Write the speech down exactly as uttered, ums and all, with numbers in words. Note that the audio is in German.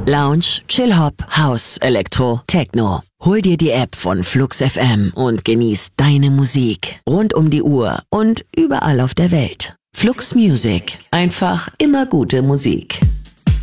Lounge, Chill-Hop, House, Elektro, Techno. Hol dir die App von Flux F M und genieß deine Musik rund um die Uhr und überall auf der Welt. Flux Music. Einfach immer gute Musik.